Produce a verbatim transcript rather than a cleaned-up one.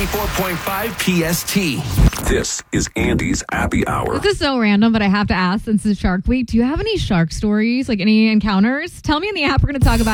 ninety-four point five P S T. This is Andy's Happy Hour. This is so random, but I have to ask since it's Shark Week. Do you have any shark stories, like any encounters? Tell me in the app. We're going to talk about it.